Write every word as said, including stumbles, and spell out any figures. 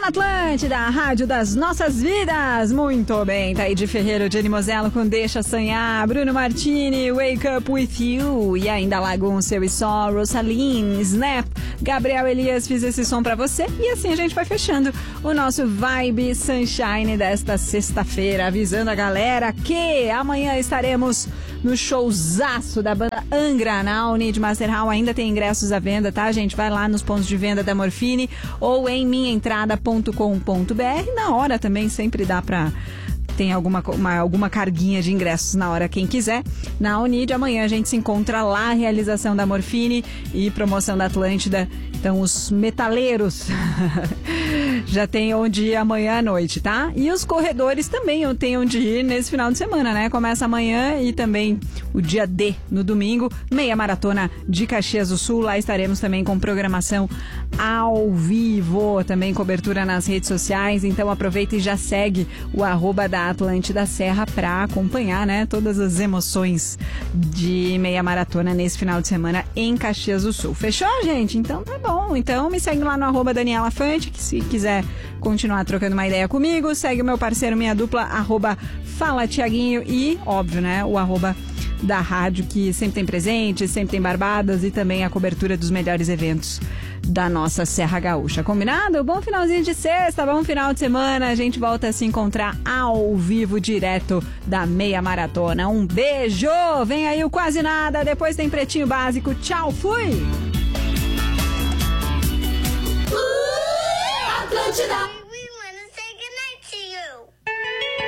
Atlântida, a rádio das nossas vidas. Muito bem, tá aí de Ferreiro de Moselo com Deixa Sonhar, Bruno Martini, Wake Up With You, e ainda Lagoon, Seu e Sol, Rosaline, Snap, Gabriel Elias, fiz esse som pra você. E assim a gente vai fechando o nosso Vibe Sunshine desta sexta-feira, avisando a galera que amanhã estaremos no showzaço da banda Angra na Unid Master Hall. Ainda tem ingressos à venda, tá, gente? Vai lá nos pontos de venda da Morfine ou em minha entrada ponto com ponto b r. Na hora também sempre dá pra... tem alguma, uma, alguma carguinha de ingressos na hora, quem quiser. Na Unid, amanhã a gente se encontra lá, realização da Morfine e promoção da Atlântida. Então, os metaleiros já tem onde ir amanhã à noite, tá? E os corredores também tem onde ir nesse final de semana, né? Começa amanhã e também o dia D, no domingo, meia maratona de Caxias do Sul. Lá estaremos também com programação ao vivo, também cobertura nas redes sociais. Então, aproveita e já segue o arroba da Atlântida Serra para acompanhar, né, todas as emoções de meia maratona nesse final de semana em Caxias do Sul. Fechou, gente? Então tá bom. Então me segue lá no arroba Daniela Fante, que se quiser continuar trocando uma ideia comigo, segue o meu parceiro, minha dupla, arroba Fala Tiaguinho e, óbvio, né, o arroba da rádio, que sempre tem presente, sempre tem barbadas e também a cobertura dos melhores eventos da nossa Serra Gaúcha. Combinado? Bom finalzinho de sexta, bom final de semana. A gente volta a se encontrar ao vivo, direto da meia maratona. Um beijo! Vem aí o Quase Nada, depois tem Pretinho Básico. Tchau, fui! Uh, Atlântida!